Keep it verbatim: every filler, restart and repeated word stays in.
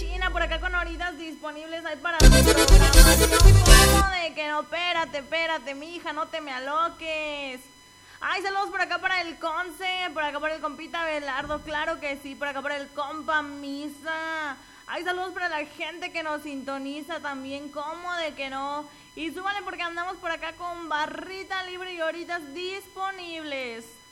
China, por acá con horitas disponibles hay para tu programación. ¿Cómo de que no? Espérate, espérate, mija, no te me aloques. Ay, saludos por acá para el Conce, por acá para el compita Belardo, claro que sí, por acá para el compa Misa. Ay, saludos para la gente que nos sintoniza también, ¿cómo de que no? Y súbale porque andamos por acá con barrita libre y horitas disponibles.